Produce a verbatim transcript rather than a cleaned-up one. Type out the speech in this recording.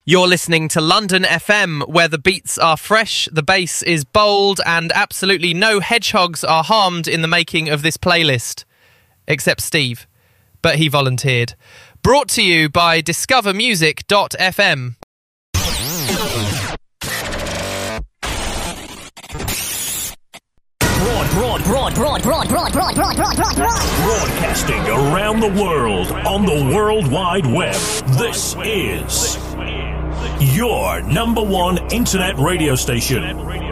You're listening to London F M, where the beats are fresh, the bass is bold, and absolutely no hedgehogs are harmed in the making of this playlist. Except Steve. But he volunteered. Brought to you by discover music dot f m. Broad, broad, broad, broad, broad, broad, broad, broad, broad, broad, broad. Broadcasting around the world on the World Wide Web. This is your number one internet radio station.